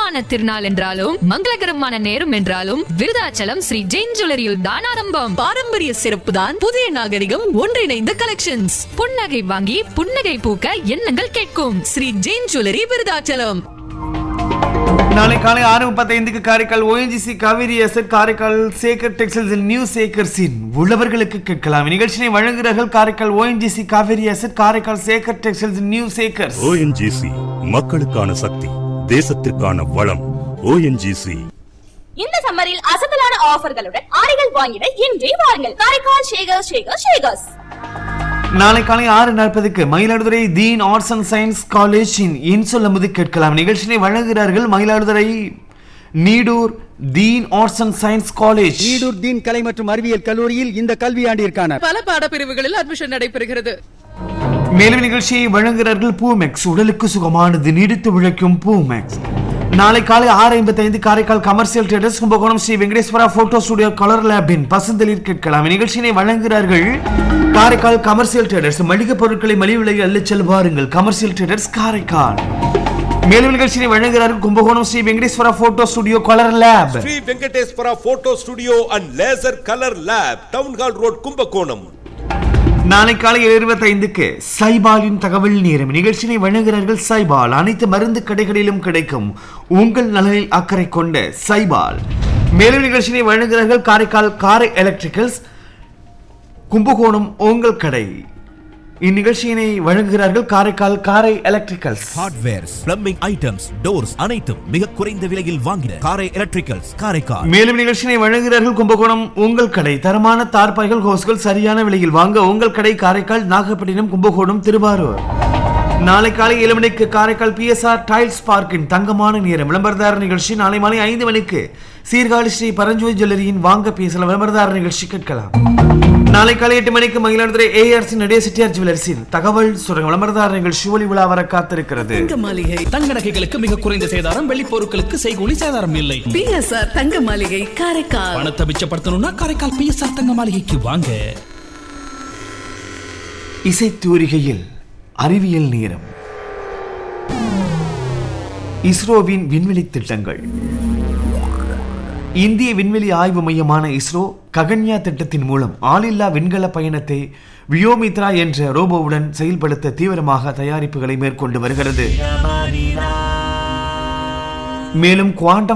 சுபமான திருநாள் என்றாலும் மங்களகரமான நேரம் என்றாலும் விருதாச்சலம் ஸ்ரீ ஜெயின் ஜுவல்லரியில் தான் ஆரம்பம். பாரம்பரிய சிறப்பு தான் புதிய நாகரிகம் ஒன்றிணைந்த கலெக்ஷன்ஸ். புன்னகை வாங்கி புன்னகை பூக்க எண்ணங்கள் கேட்கும். ஸ்ரீ ஜெயின் ஜுவல்லரி விருதாச்சலம். நாளை காலை 6:35 Karaikal ONGC Kaveri எஸ்எட் Karaikal Sekar textiles new சேகர்ஸின் உள்ளவர்களுக்கு கேட்கலாம். நிகழ்ச்சியை வழங்குகிறார்கள் Karaikal ONGC Kaveri எஸ்எட் Karaikal Sekar textiles new Sekar's. ONGC மக்களுக்கான சக்தி, தேசத்திற்கான வளம். ONGC இந்த சம்மரில் அசத்தலான ஆஃபர்களுடன் ஆடைகள் வாங்கிட இன்றே வாருங்கள் காரைக்கால் ஷேகர்ஸ். நாளை காலை 6:40 மயிலாடுதுறை தீன் ஆர்ட்ஸ் அண்ட் சயின்ஸ் காலேஜின் இன்சொல்லமுது கேட்கலாம். நிகழ்ச்சியை வழங்குகிறார்கள் மயிலாடுதுறை நீடூர் தீன் arts and science college. Needur தீன் கலை மற்றும் அறிவியல் கல்லூரியில் இந்த கல்வியாண்டிற்கான பல பாடப்பிரிவுகளில் அட்மிஷன் நடைபெறுகிறது. மேலும் நிகழ்ச்சியை வழங்குகிறார்கள் பூமெக்ஸ், உடலுக்கு சுகமானது நீடித்து உழைக்கும் பூமெக்ஸ். நாளை காலை 6:55 Karaikal commercial traders Kumbakonam Sri Venkateswara photo studio colour லேபின் பசுந்தளிர் கேட்கலாம். நிகழ்ச்சியை வழங்குகிறார்கள் காரைக்கால் கமர்ஷியல் ட்ரேடர்ஸ். மளிகை பொருட்களை மலிவு விலையில் அள்ளிச் செல்வாருங்கள் கமர்ஷியல் ட்ரேடர்ஸ் காரைக்கால். மேலும் நிகழ்ச்சியை வழங்குகிறார்கள் Kumbakonam Sri Venkateswara photo studio colour lab. Sri Venkateswara photo studio and laser colour lab, town hall road Kumbakonam. நாளை காலை 7:25 சைபாலின் தகவல் நேரம். நிகழ்ச்சியை வழங்குகிறார்கள் சைபால். அனைத்து மருந்து கடைகளிலும் கிடைக்கும் உங்கள் நலனில் அக்கறை கொண்ட சைபால். மேலும் நிகழ்ச்சியை வழங்குகிறார்கள் காரைக்கால் காரை எலக்ட்ரிக்கல்ஸ் கும்பகோணம் உங்கள் கடை. இந்நிகழ்ச்சியினை வழங்குகிறார்கள் காரைக்கால் காரை electricals. Hardwares, plumbing items, doors அனைத்தும் மிக குறைந்த விலையில் வாங்கிட காரை எலக்ட்ரிக்கல்ஸ் காரைக்கால். மேலும் நிகழ்ச்சியை வழங்குகிறார்கள் கும்பகோணம் உங்கள் கடை. தரமான தார்பாய்கள் ஹோஸ்கள் சரியான விலையில் வாங்க உங்கள் கடை காரைக்கால் நாகப்பட்டினம் கும்பகோணம் திருவாரூர். நாளை காலை 7 மணிக்கு காரைக்கால் PSR டைல்ஸ் பார்க்கின் தங்கமான நேரம் விளம்பரதார நிகழ்ச்சி. நாளை மாலை 5 மணிக்கு சீர்காழி ஸ்ரீ பரஞ்சோதி ஜுவல்லரியின் வாங்க பேசல விளம்பரதார நிகழ்ச்சி கேட்கலாம். நாளை காலை 8 மணிக்கு மயிலாடுதுறை ARC நடே செட்டியார் ஜுவல்லர்ஸின் தகவல் சுரங்க விளம்பரதார நிகழ்ச்சி ஒளி விழா வர காத்திருக்கிறது. தங்க மாளிகை தங்க நகைகளுக்கு மிக குறைந்த சேதாரம், வெள்ளி பொருட்களுக்கு செய்கூலி சேதாரம் இல்லை. PSR தங்க மாளிகை காரைக்கால். பணத்தை மிச்சப்படுத்தணும்னா காரைக்கால் PSR தங்க மாளிகைக்கு வாங்க. இசைத்தூரிகையில் அறிவியல் நேரம். இஸ்ரோவின் விண்வெளி திட்டங்கள். இந்திய விண்வெளி ஆய்வு மையமான இஸ்ரோ ககன்யா திட்டத்தின் மூலம் ஆளில்லா விண்கல பயணத்தை வியோமித்ரா என்ற ரோபோவுடன் செயல்படுத்த தீவிரமாக தயாரிப்புகளை மேற்கொண்டு வருகிறது. மேலும் குவாண்டம்